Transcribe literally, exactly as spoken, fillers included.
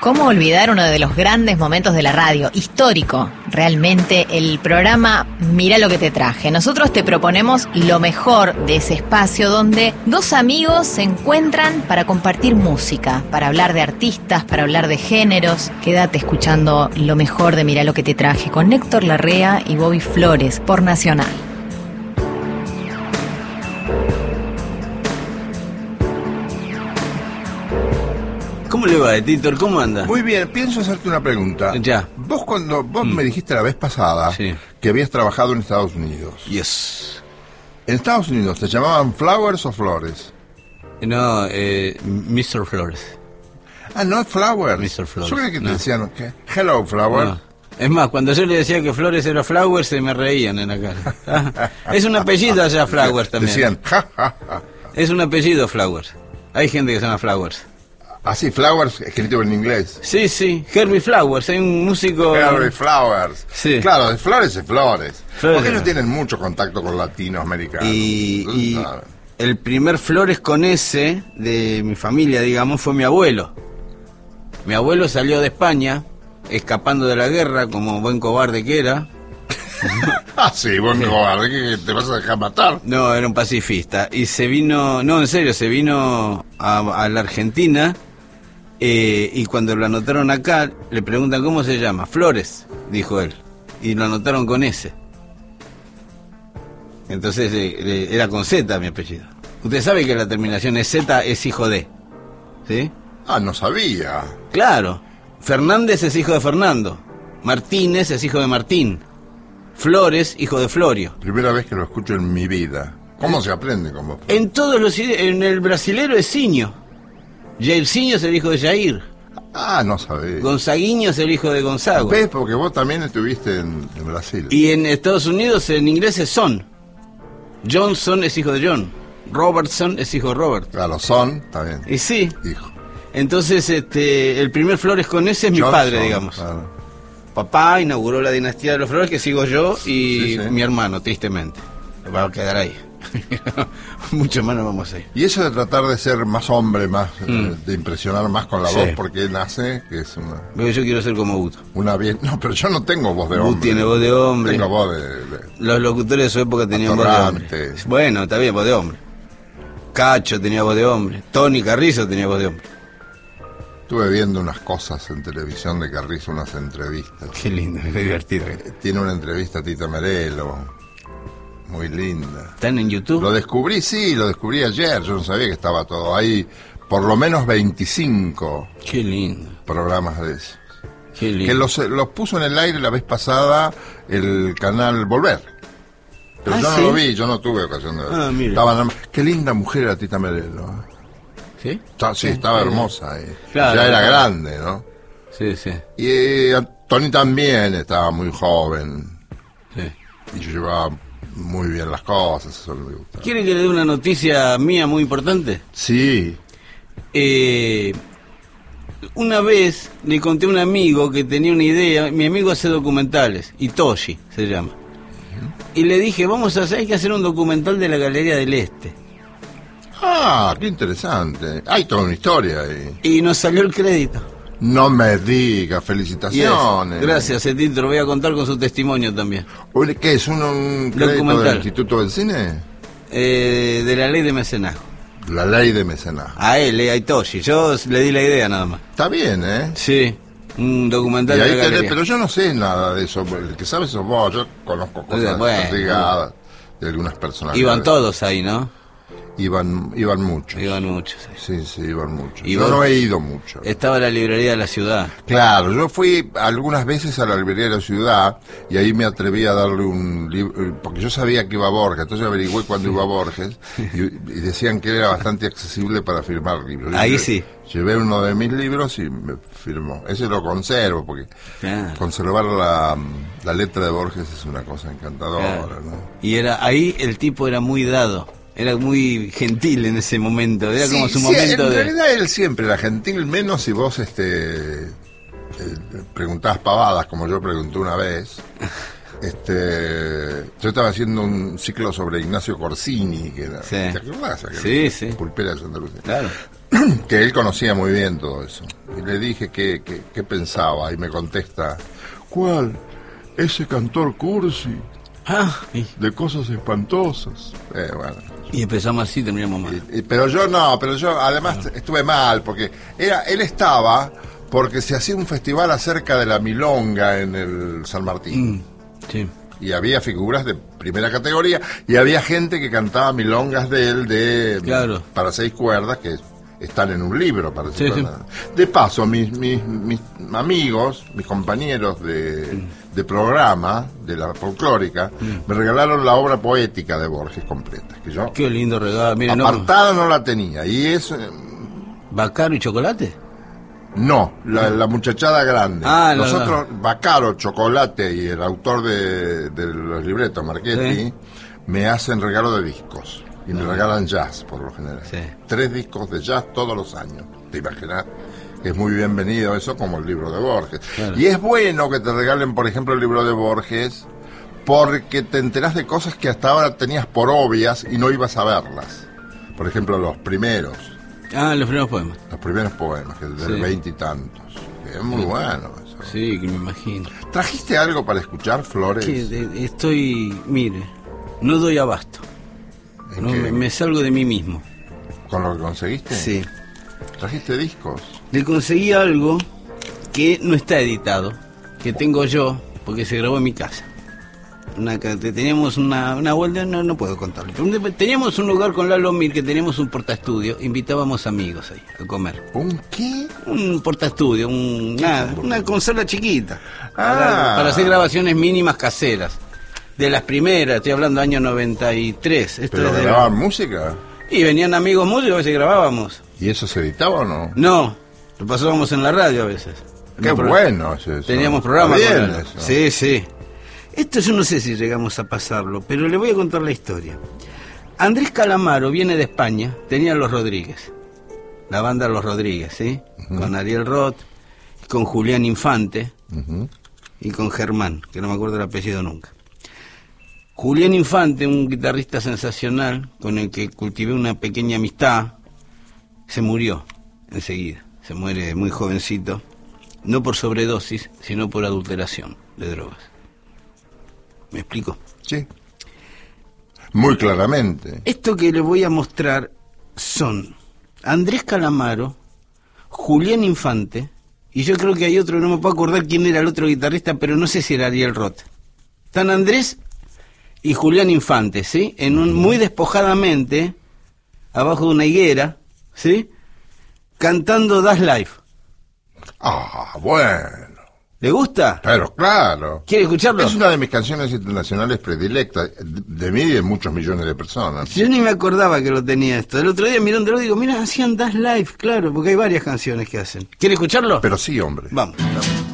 ¿Cómo olvidar uno de los grandes momentos de la radio? Histórico, realmente, el programa Mirá lo que te traje. Nosotros te proponemos lo mejor de ese espacio donde dos amigos se encuentran para compartir música, para hablar de artistas, para hablar de géneros. Quédate escuchando lo mejor de Mirá lo que te traje con Néctor Larrea y Bobby Flores por Nacional. ¿Cómo le va, Titor? ¿Cómo anda? Muy bien, pienso hacerte una pregunta. Ya. Vos cuando vos Mm. me dijiste la vez pasada Sí. que habías trabajado en Estados Unidos. Yes. ¿En Estados Unidos te llamaban Flowers o Flores? No, eh, mister Flores. Ah, no, Flowers. mister Flores. Yo creí que te No. decían, ¿qué? Hello, Flowers. No. Es más, cuando yo le decía que Flores era Flowers, se me reían en la cara. Ah, es un apellido allá, Flowers también. Decían, ja, ja, ja. Es un apellido, Flowers. Hay gente que se llama Flowers. Así, Flowers, escrito en inglés. Sí, sí, Herbie Flowers, hay un músico... Harry Flowers. Sí. Claro, de Flores es Flores. Flores Porque es- no tienen mucho contacto con latinoamericanos. Y, Entonces, y nada. el primer Flores con S de mi familia, digamos, fue mi abuelo. Mi abuelo salió de España, escapando de la guerra, como buen cobarde que era. Ah, sí, buen cobarde, que te vas a dejar matar. No, era un pacifista. Y se vino, no, en serio, se vino a, a la Argentina. Eh, y cuando lo anotaron acá, le preguntan cómo se llama. Flores, dijo él. Y lo anotaron con S. Entonces eh, eh, era con Z mi apellido. Usted sabe que la terminación es Z, es hijo de. ¿Sí? Ah, no sabía. Claro. Fernández es hijo de Fernando. Martínez es hijo de Martín. Flores, hijo de Florio. Primera vez que lo escucho en mi vida. ¿Cómo se aprende con vos? En todos los ide- en el brasilero es Siño. Jairzinho es el hijo de Jair. Ah, no sabía. Gonzaguinho es el hijo de Gonzago. ¿Ves? Porque vos también estuviste en, en Brasil. Y en Estados Unidos en inglés es Son. Johnson es hijo de John. Robertson es hijo de Robert. Claro, son, está bien. Y sí. Hijo. Entonces este el primer Flores con ese es mi Johnson, padre, digamos. claro. Papá inauguró la dinastía de los Flores, que sigo yo y Sí, sí. mi hermano, tristemente. Va a quedar ahí. Mucho más no vamos a ir. Y eso de tratar de ser más hombre, más Mm. eh, de impresionar más con la Sí. voz, porque nace, que es una, Pero yo quiero ser como Buto. una bien... No, pero yo no tengo voz de Buto hombre. tiene voz de hombre. Tengo voz de... de- Los locutores de su época tenían voz de hombre. Atorrante. Bueno, está bien, voz de hombre. Cacho tenía voz de hombre. Tony Carrizo tenía voz de hombre. Estuve viendo unas cosas en televisión de Carrizo, unas entrevistas. Qué lindo, qué divertido. Eh, Tiene una entrevista a Tita Merelo, muy linda. ¿Están en YouTube? Lo descubrí, sí, lo descubrí ayer, yo no sabía que estaba todo ahí. Por lo menos veinticinco Qué lindo, programas de eso. qué lindo. Que los, los puso en el aire la vez pasada el canal Volver. Pero Ah, yo no ¿sí? lo vi, yo no tuve ocasión de verlo. Ah, mira. Estaba nada más- Qué linda mujer era Tita Merelo. ¿eh? ¿Sí? Está- sí, estaba hermosa. eh. Claro, ya era claro. grande, ¿no? Sí, sí, Y eh, Tony también estaba muy joven. sí. Y yo llevaba muy bien las cosas, eso me gusta. ¿Quiere que le dé una noticia mía muy importante? Sí. Eh, una vez le conté a un amigo que tenía una idea. Mi amigo hace documentales, Itoshi se llama. Y le dije, vamos a hacer, hay que hacer un documental de la Galería del Este. Ah, qué interesante. Hay toda una historia ahí. Y nos salió el crédito. No me digas, Yes. felicitaciones. Gracias, Etito, lo voy a contar con su testimonio también. Oye, ¿qué es? ¿Un, un crédito Documental. del Instituto del Cine? Eh, de la ley de mecenazgo. La ley de mecenazgo. A él, eh, a Itoshi. Yo le di la idea nada más. Está bien, ¿eh? Sí, un documental Y de ahí la tenés- Galería. pero yo no sé nada de eso. El que sabe sos vos. Yo conozco cosas Bueno. ligadas de algunas personas. Iban todos ahí, ¿no? Iban, iban muchos. Iban muchos. sí. Sí, sí, iban muchos. ¿Y Yo vos? no he ido mucho. Estaba la librería de la ciudad. Claro, yo fui algunas veces a la librería de la ciudad y ahí me atreví a darle un libro, porque yo sabía que iba Borges, entonces averigüé cuándo iba Borges y, y decían que era bastante accesible para firmar libros. Ahí Yo sí. Llevé uno de mis libros y me firmó. Ese lo conservo, porque Claro. conservar la, la letra de Borges es una cosa encantadora, Claro. ¿no? Y era ahí el tipo era muy dado. Era muy gentil en ese momento. Era como Sí, su sí, momento en de... realidad él siempre era gentil, menos si vos este eh, preguntabas pavadas, como yo pregunté una vez. Este, yo estaba haciendo un ciclo sobre Ignacio Corsini, que era, Sí. ¿te acordás? Aquel Sí, sí. Pulpera de Santa Lucía. Claro. que él conocía muy bien todo eso. Y le dije qué, qué, qué pensaba y me contesta, ¿cuál? Ese cantor cursi, Ah, y, de cosas espantosas. Eh, bueno. y empezamos así, terminamos mal. Y- y- pero yo no, pero yo además estuve mal, porque era, él estaba porque se hacía un festival acerca de la milonga en el San Martín. Mm, sí. Y había figuras de primera categoría y había gente que cantaba milongas de él de Claro. para seis cuerdas que están en un libro para seis Sí, cuerdas. De paso, mis, mis, mis amigos, mis compañeros de, Mm. de programa de la folclórica me regalaron la obra poética de Borges completa, que yo Qué lindo regalo. Mire, no. apartada no la tenía. Y es eh, ¿Bacaro y chocolate? no, la, la muchachada grande. Ah, no, Nosotros, Bacaro, Chocolate y el autor de, de los libretos, Marchetti, Sí. me hacen regalo de discos. Y me regalan jazz, por lo general. Sí. Tres discos de jazz todos los años. ¿Te imaginas? Es muy bienvenido eso como el libro de Borges. Claro. Y es bueno que te regalen, por ejemplo, el libro de Borges, porque te enterás de cosas que hasta ahora tenías por obvias y no ibas a verlas. Por ejemplo, los primeros. Ah, los primeros poemas. Los primeros poemas, que del Sí. veintitantos. Es muy bueno eso. Sí, que me imagino. ¿Trajiste algo para escuchar, Flores? Que de- estoy, mire, no doy abasto. ¿En No, qué? me, me salgo de mí mismo. ¿Con lo que conseguiste? Sí. ¿Trajiste discos? Le conseguí algo que no está editado, que tengo yo, porque se grabó en mi casa. Una, ca- te- teníamos una, una vuelta, no, no puedo contarlo. pero un- Teníamos un lugar con Lalo Mir que teníamos un portaestudio, invitábamos amigos ahí a comer. ¿Un qué? Un portaestudio, un, nada, una consola chiquita. Ah. Para, para hacer grabaciones mínimas caseras. De las primeras, estoy hablando año noventa y tres. Esto ¿Pero es de- grababan música? Y venían amigos músicos, a veces grabábamos. ¿Y eso se editaba o no? No, lo pasábamos en la radio a veces. Qué No, pero- bueno es eso. Teníamos programas. Está bien con él. eso. Sí, sí. Esto yo no sé si llegamos a pasarlo, pero le voy a contar la historia. Andrés Calamaro viene de España, tenía Los Rodríguez, la banda Los Rodríguez, ¿sí? Con Ariel Roth, con Julián Infante Ujú. y con Germán, que no me acuerdo el apellido nunca. Julián Infante, un guitarrista sensacional, con el que cultivé una pequeña amistad, se murió enseguida. Se muere muy jovencito, no por sobredosis, sino por adulteración de drogas. ¿Me explico? Sí. Muy claramente. Esto que les voy a mostrar son Andrés Calamaro, Julián Infante, y yo creo que hay otro, no me puedo acordar quién era el otro guitarrista, pero no sé si era Ariel Roth. Están Andrés y Julián Infante, ¿sí? En un, muy despojadamente, abajo de una higuera, ¿sí? Cantando Das Life. Ah, bueno. ¿Le gusta? Pero claro. ¿Quiere escucharlo? Es una de mis canciones internacionales predilectas, de de mí y de muchos millones de personas. Yo ni me acordaba que lo tenía esto. El otro día mirándolo digo, mira, hacían Das Life, claro, porque hay varias canciones que hacen. ¿Quiere escucharlo? Pero sí, hombre. Vamos. vamos.